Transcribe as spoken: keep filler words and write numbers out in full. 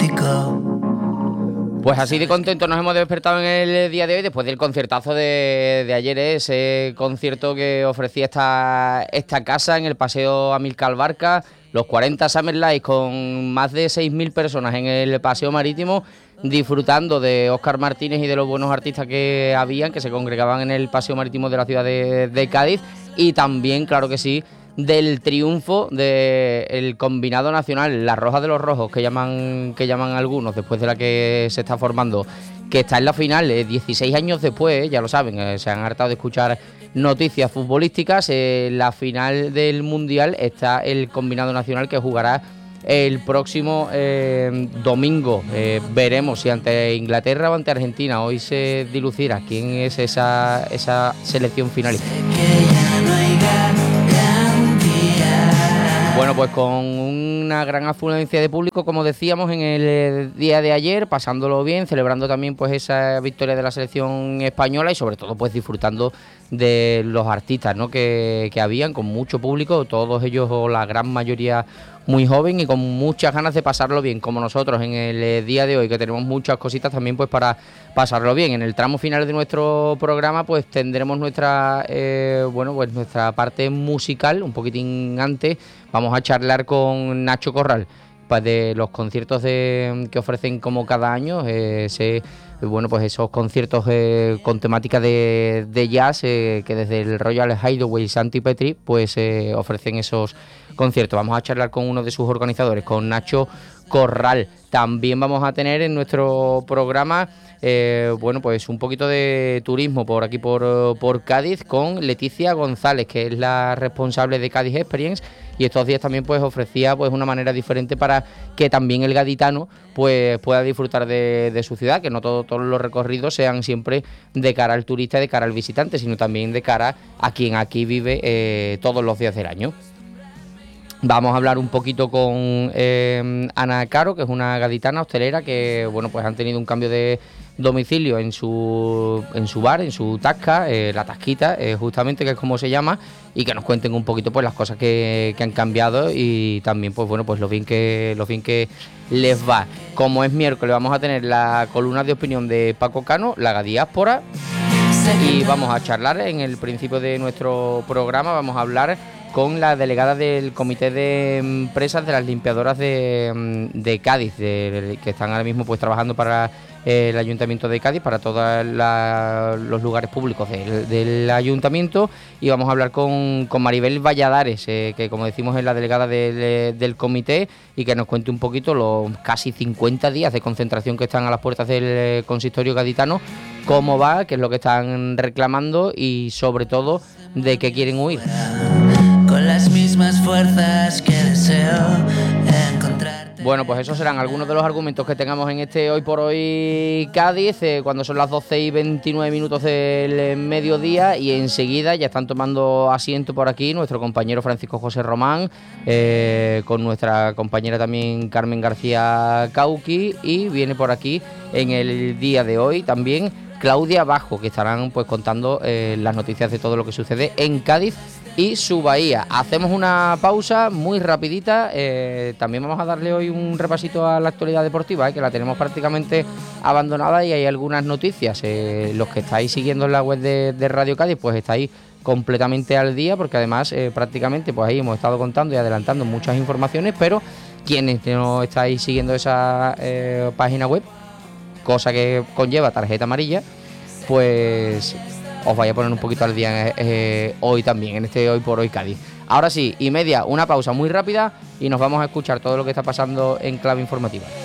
romántico. Pues así de contentos nos hemos despertado en el día de hoy después del conciertazo de, de ayer, ¿eh? Ese concierto que ofrecía esta, esta casa en el Paseo Amílcar Barca, los cuarenta Summer Lights con más de seis mil personas en el Paseo Marítimo disfrutando de Óscar Martínez y de los buenos artistas que habían, que se congregaban en el Paseo Marítimo de la ciudad de, de Cádiz, y también, claro que sí, del triunfo del combinado nacional, la Roja de los Rojos, que llaman que llaman algunos, después de la que se está formando, que está en la final, eh, dieciséis años después, eh, ya lo saben, eh, se han hartado de escuchar noticias futbolísticas, eh, la final del Mundial está el combinado nacional que jugará el próximo eh, domingo. Eh, veremos si ante Inglaterra o ante Argentina. Hoy se dilucirá quién es esa, esa selección finalista. Bueno, pues con una gran afluencia de público, como decíamos, en el día de ayer, pasándolo bien, celebrando también pues esa victoria de la selección española y sobre todo pues disfrutando de los artistas, ¿no?, que, que habían, con mucho público, todos ellos o la gran mayoría muy joven y con muchas ganas de pasarlo bien, como nosotros en el día de hoy, que tenemos muchas cositas también pues para pasarlo bien. En el tramo final de nuestro programa pues tendremos nuestra eh, bueno pues nuestra parte musical un poquitín antes. Vamos a charlar con Nacho Corral pues de los conciertos de, que ofrecen como cada año, eh, ese, bueno pues esos conciertos eh, con temática de, de jazz eh, que desde el Royal Hideaway Santi Petri pues eh, ofrecen esos conciertos. Vamos a charlar con uno de sus organizadores, con Nacho Corral. También vamos a tener en nuestro programa eh, bueno pues un poquito de turismo por aquí por, por Cádiz con Leticia González, que es la responsable de Cádiz Experience, y estos días también pues ofrecía pues una manera diferente para que también el gaditano pues pueda disfrutar de, de su ciudad, que no todo, todos los recorridos sean siempre de cara al turista, de cara al visitante, sino también de cara a quien aquí vive eh, todos los días del año. Vamos a hablar un poquito con eh, Ana Caro, que es una gaditana hostelera que bueno pues han tenido un cambio de domicilio en su en su bar, en su tasca, eh, la Tasquita, eh, justamente, que es como se llama, y que nos cuenten un poquito pues las cosas que, que han cambiado y también pues bueno pues lo bien que lo bien que les va. Como es miércoles, vamos a tener la columna de opinión de Paco Cano, la Gadiáspora, y vamos a charlar en el principio de nuestro programa, vamos a hablar con la delegada del Comité de Empresas de las Limpiadoras de, de Cádiz, de, que están ahora mismo pues trabajando para el Ayuntamiento de Cádiz, para todos los lugares públicos del, del Ayuntamiento, y vamos a hablar con, con Maribel Valladares, eh, que como decimos es la delegada del, del comité, y que nos cuente un poquito los casi cincuenta días de concentración que están a las puertas del consistorio gaditano, cómo va, qué es lo que están reclamando y sobre todo de qué quieren huir. Con las mismas fuerzas que deseo encontrarte. Bueno, pues esos serán algunos de los argumentos que tengamos en este Hoy por Hoy Cádiz, eh, cuando son las doce y veintinueve minutos del mediodía, y enseguida ya están tomando asiento por aquí nuestro compañero Francisco José Román, eh, con nuestra compañera también Carmen García Cauqui, y viene por aquí en el día de hoy también Claudia Bajo, que estarán pues contando eh, las noticias de todo lo que sucede en Cádiz y su bahía. Hacemos una pausa muy rapidita, eh, también vamos a darle hoy un repasito a la actualidad deportiva, eh, que la tenemos prácticamente abandonada y hay algunas noticias. Eh, los que estáis siguiendo en la web de, de Radio Cádiz pues estáis completamente al día, porque además eh, prácticamente pues ahí hemos estado contando y adelantando muchas informaciones, pero quienes no estáis siguiendo esa eh, página web, cosa que conlleva tarjeta amarilla, pues os vaya a poner un poquito al día eh, hoy también, en este Hoy por Hoy Cádiz. Ahora sí, y media, una pausa muy rápida y nos vamos a escuchar todo lo que está pasando en clave informativa.